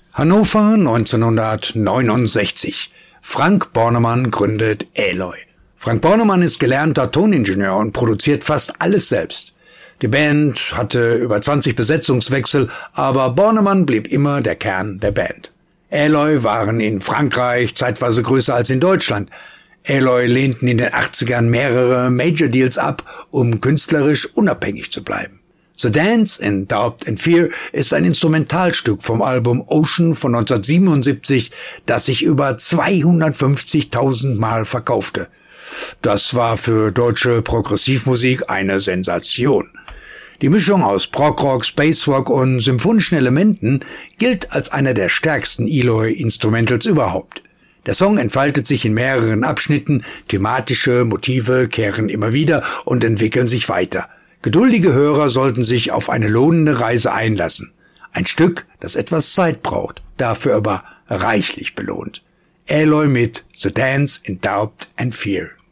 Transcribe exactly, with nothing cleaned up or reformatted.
Hannover neunzehnhundertneunundsechzig. Frank Bornemann gründet Eloy. Frank Bornemann ist gelernter Toningenieur und produziert fast alles selbst. Die Band hatte über zwanzig Besetzungswechsel, aber Bornemann blieb immer der Kern der Band. Eloy waren in Frankreich zeitweise größer als in Deutschland. Eloy lehnten in den achtzigern mehrere Major-Deals ab, um künstlerisch unabhängig zu bleiben. The Dance in Doubt and Fear ist ein Instrumentalstück vom Album Ocean von neunzehnhundertsiebenundsiebzig, das sich über zweihundertfünfzigtausend Mal verkaufte. Das war für deutsche Progressivmusik eine Sensation. Die Mischung aus Prog-Rock, Space-Rock und symphonischen Elementen gilt als einer der stärksten Eloy-Instrumentals überhaupt. Der Song entfaltet sich in mehreren Abschnitten, thematische Motive kehren immer wieder und entwickeln sich weiter. Geduldige Hörer sollten sich auf eine lohnende Reise einlassen. Ein Stück, das etwas Zeit braucht, dafür aber reichlich belohnt. Eloy mit The Dance in Doubt and Fear.